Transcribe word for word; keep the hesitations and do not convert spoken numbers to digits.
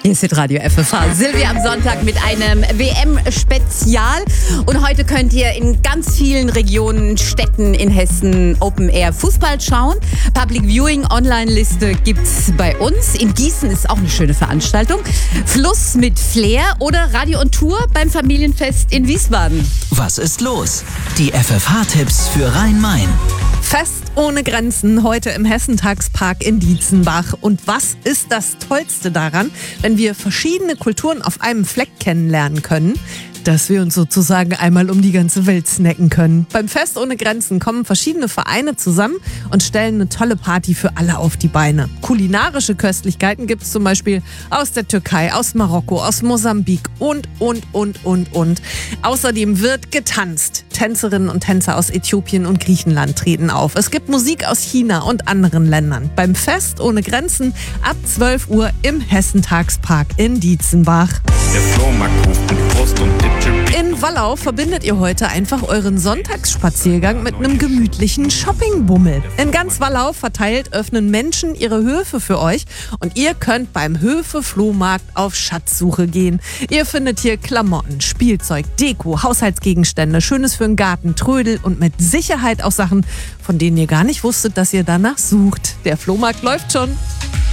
Hier ist Radio F F H. Silvia am Sonntag mit einem W M-Spezial. Und heute könnt ihr in ganz vielen Regionen, Städten in Hessen Open Air Fußball schauen. Public Viewing Online-Liste gibt's bei uns. In Gießen ist auch eine schöne Veranstaltung. Fluss mit Flair oder Radio on Tour beim Familienfest in Wiesbaden. Was ist los? Die F F H-Tipps für Rhein-Main. Fest ohne Grenzen, heute im Hessentagspark in Dietzenbach. Und was ist das Tollste daran, wenn wir verschiedene Kulturen auf einem Fleck kennenlernen können? Dass wir uns sozusagen einmal um die ganze Welt snacken können. Beim Fest ohne Grenzen kommen verschiedene Vereine zusammen und stellen eine tolle Party für alle auf die Beine. Kulinarische Köstlichkeiten gibt es zum Beispiel aus der Türkei, aus Marokko, aus Mosambik und, und, und, und, und. Außerdem wird getanzt. Tänzerinnen und Tänzer aus Äthiopien und Griechenland treten auf. Es gibt Musik aus China und anderen Ländern. Beim Fest ohne Grenzen ab zwölf Uhr im Hessentagspark in Dietzenbach. Der Flohmarkt ruft mit Brust und In Wallau verbindet ihr heute einfach euren Sonntagsspaziergang mit einem gemütlichen Shoppingbummel. In ganz Wallau verteilt öffnen Menschen ihre Höfe für euch und ihr könnt beim Höfe-Flohmarkt auf Schatzsuche gehen. Ihr findet hier Klamotten, Spielzeug, Deko, Haushaltsgegenstände, Schönes für den Garten, Trödel und mit Sicherheit auch Sachen, von denen ihr gar nicht wusstet, dass ihr danach sucht. Der Flohmarkt läuft schon.